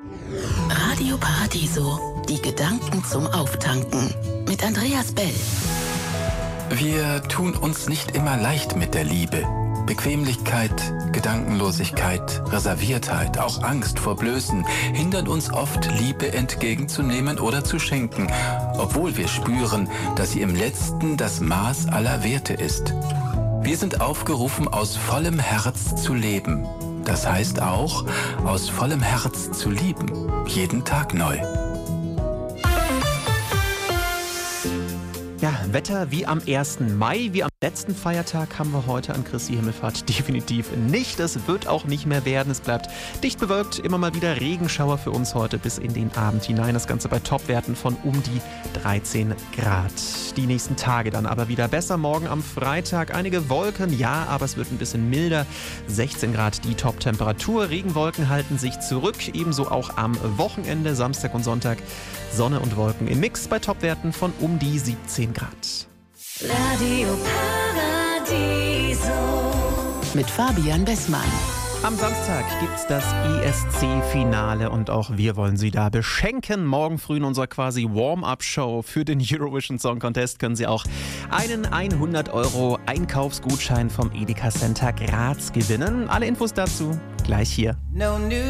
Radio Paradiso, die Gedanken zum Auftanken. Mit Andreas Bell. Wir tun uns nicht immer leicht mit der Liebe. Bequemlichkeit, Gedankenlosigkeit, Reserviertheit, auch Angst vor Blößen hindern uns oft, Liebe entgegenzunehmen oder zu schenken, obwohl wir spüren, dass sie im Letzten das Maß aller Werte ist. Wir sind aufgerufen, aus vollem Herz zu leben. Das heißt auch, aus vollem Herz zu lieben. Jeden Tag neu. Ja, Wetter wie am 1. Mai, wie am letzten Feiertag haben wir heute an Christi Himmelfahrt definitiv nicht. Es wird auch nicht mehr werden. Es bleibt dicht bewölkt, immer mal wieder Regenschauer für uns heute bis in den Abend hinein. Das Ganze bei Topwerten von um die 13 Grad. Die nächsten Tage dann aber wieder besser. Morgen am Freitag einige Wolken, ja, aber es wird ein bisschen milder. 16 Grad die Top-Temperatur. Regenwolken halten sich zurück. Ebenso auch am Wochenende, Samstag und Sonntag. Sonne und Wolken im Mix bei Topwerten von um die 17 Grad. Radio Paradiso. Mit Fabian Bessmann. Am Samstag gibt's das ESC-Finale und auch wir wollen Sie da beschenken. Morgen früh in unserer quasi Warm-Up-Show für den Eurovision Song Contest können Sie auch einen 100€ Einkaufsgutschein vom Edeka Center Graz gewinnen. Alle Infos dazu gleich hier. No news.